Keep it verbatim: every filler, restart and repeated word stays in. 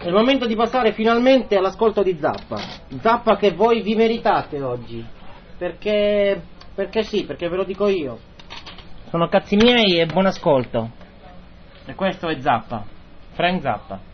È il momento di passare finalmente all'ascolto di Zappa. Zappa che voi vi meritate oggi. Perché... perché sì, perché ve lo dico io. Sono cazzi miei e buon ascolto. E questo è Zappa. Frank Zappa.